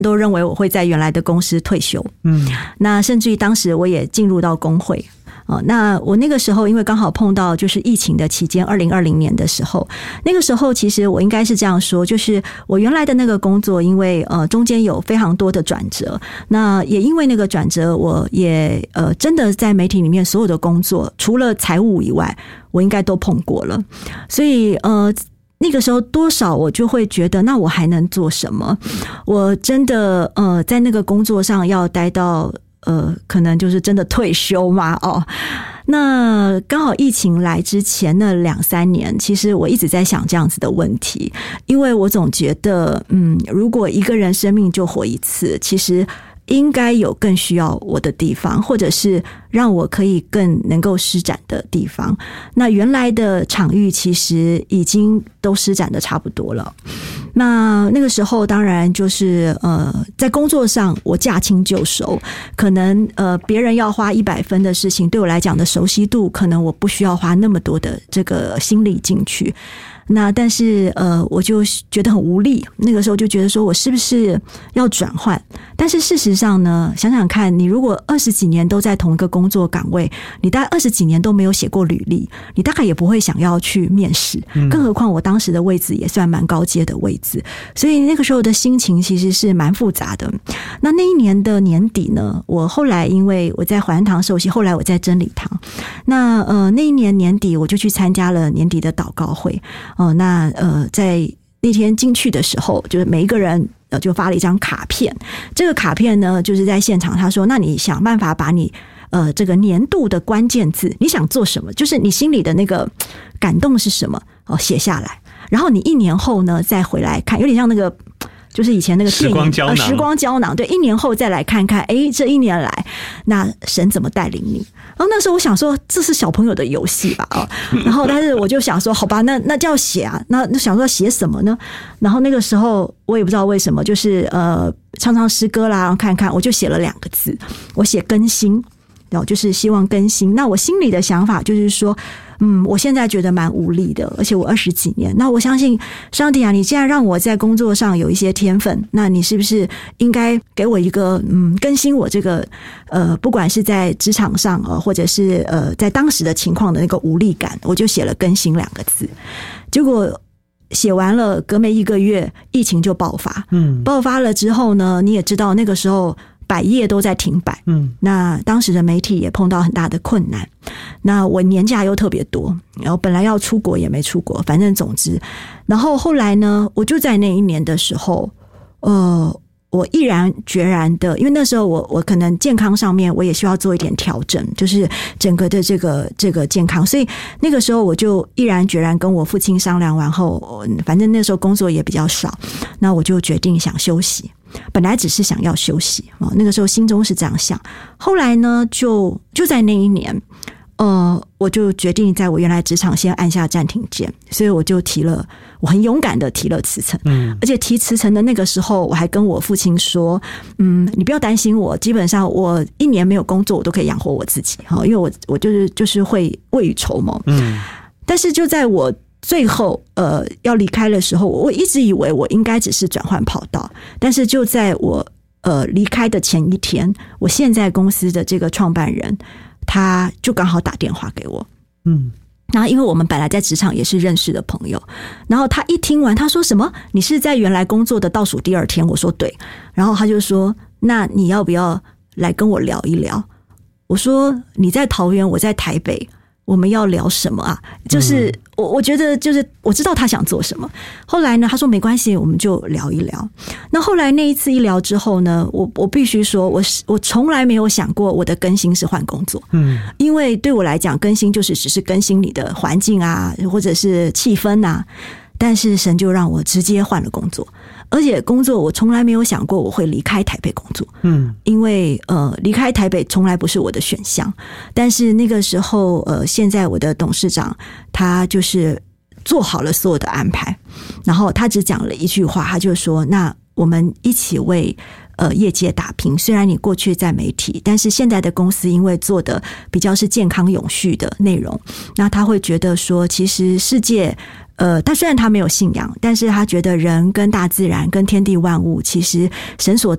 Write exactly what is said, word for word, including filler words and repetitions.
都认为我会在原来的公司退休。嗯，那甚至于当时我也进入到工会。哦，那我那个时候因为刚好碰到就是疫情的期间，二零二零年的时候，那个时候其实我应该是这样说，就是我原来的那个工作，因为呃中间有非常多的转折，那也因为那个转折，我也呃真的在媒体里面所有的工作，除了财务以外，我应该都碰过了，所以呃。那个时候多少我就会觉得，那我还能做什么？我真的呃在那个工作上要待到呃可能就是真的退休嘛哦。那刚好疫情来之前那两三年，其实我一直在想这样子的问题，因为我总觉得嗯如果一个人生命就活一次，其实应该有更需要我的地方，或者是让我可以更能够施展的地方。那原来的场域其实已经都施展的差不多了。那那个时候当然就是呃，在工作上我驾轻就熟，可能呃别人要花一百分的事情，对我来讲的熟悉度，可能我不需要花那么多的这个心力进去。那但是呃，我就觉得很无力，那个时候就觉得说我是不是要转换？但是事实上呢，想想看，你如果二十几年都在同一个工作岗位，你大概二十几年都没有写过履历，你大概也不会想要去面试。更何况我当时的位置也算蛮高阶的位置，所以那个时候的心情其实是蛮复杂的。那那一年的年底呢，我后来因为我在怀恩堂受洗，后来我在真理堂。那呃那一年年底我就去参加了年底的祷告会。哦，那呃，在那天进去的时候，就是每一个人呃就发了一张卡片。这个卡片呢，就是在现场他说：“那你想办法把你呃这个年度的关键字，你想做什么？就是你心里的那个感动是什么哦，写下来。然后你一年后呢再回来看，有点像那个。”就是以前那个电影时光胶囊、 呃、时光胶囊，对，一年后再来看看，哎，这一年来，那神怎么带领你？然后那时候我想说，这是小朋友的游戏吧，哦，然后但是我就想说，好吧，那那就要写啊，那那想说写什么呢？然后那个时候我也不知道为什么，就是呃，唱唱诗歌啦，然后看看，我就写了两个字，我写更新，然后就是希望更新。那我心里的想法就是说。嗯，我现在觉得蛮无力的，而且我二十几年，那我相信上帝啊，你既然让我在工作上有一些天分，那你是不是应该给我一个嗯更新我这个呃，不管是在职场上呃，或者是呃在当时的情况的那个无力感，我就写了更新两个字，结果。写完了，隔没一个月，疫情就爆发。嗯，爆发了之后呢，你也知道那个时候百业都在停摆。嗯，那当时的媒体也碰到很大的困难。那我年假又特别多，然后本来要出国也没出国，反正总之，然后后来呢，我就在那一年的时候，呃。我毅然决然的，因为那时候我我可能健康上面我也需要做一点调整，就是整个的这个这个健康，所以那个时候我就毅然决然跟我父亲商量完后，反正那时候工作也比较少，那我就决定想休息。本来只是想要休息，那个时候心中是这样想。后来呢，就就在那一年。呃，我就决定在我原来职场先按下暂停键，所以我就提了，我很勇敢的提了辞呈，嗯，而且提辞呈的那个时候，我还跟我父亲说，嗯，你不要担心我，基本上我一年没有工作，我都可以养活我自己，哈，因为我我就是就是会未雨绸缪，嗯，但是就在我最后呃要离开的时候，我一直以为我应该只是转换跑道，但是就在我呃离开的前一天，我现在公司的这个创办人。他就刚好打电话给我，嗯，然后因为我们本来在职场也是认识的朋友，然后他一听完，他说什么？你是在原来工作的倒数第二天？我说对，然后他就说，那你要不要来跟我聊一聊？我说你在桃园，我在台北。我们要聊什么啊？就是我我觉得就是我知道他想做什么。后来呢，他说没关系，我们就聊一聊。那后来那一次一聊之后呢，我我必须说，我我从来没有想过我的更新是换工作。嗯，因为对我来讲，更新就是只是更新你的环境啊，或者是气氛啊。但是神就让我直接换了工作。而且工作我从来没有想过我会离开台北工作，嗯，因为呃离开台北从来不是我的选项，但是那个时候呃现在我的董事长他就是做好了所有的安排，然后他只讲了一句话，他就说那我们一起为呃业界打拼，虽然你过去在媒体，但是现在的公司因为做的比较是健康永续的内容，那他会觉得说其实世界呃，他虽然他没有信仰，但是他觉得人跟大自然跟天地万物，其实神所